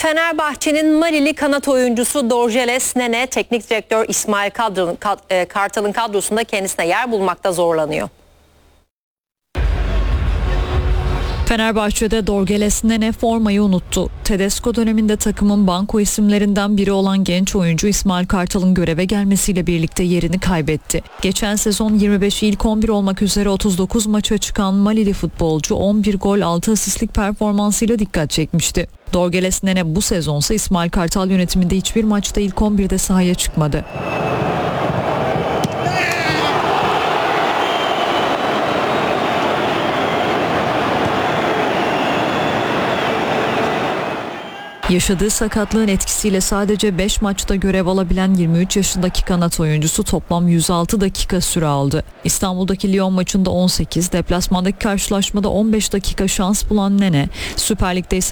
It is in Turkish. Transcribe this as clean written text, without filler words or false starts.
Fenerbahçe'nin Malili kanat oyuncusu Dorgeles Nene, teknik direktör İsmail Kartal'ın kadrosunda kendisine yer bulmakta zorlanıyor. Fenerbahçe'de Dorgeles Nene formayı unuttu. Tedesco döneminde takımın banko isimlerinden biri olan genç oyuncu İsmail Kartal'ın göreve gelmesiyle birlikte yerini kaybetti. Geçen sezon 25 ilk 11 olmak üzere 39 maça çıkan Malili futbolcu 11 gol 6 asistlik performansıyla dikkat çekmişti. Dorgeles Nene bu sezonsa İsmail Kartal yönetiminde hiçbir maçta ilk 11'de sahaya çıkmadı. Yaşadığı sakatlığın etkisiyle sadece 5 maçta görev alabilen 23 yaşındaki kanat oyuncusu toplam 106 dakika süre aldı. İstanbul'daki Lyon maçında 18, deplasmandaki karşılaşmada 15 dakika şans bulan Nene, Süper Lig'de ise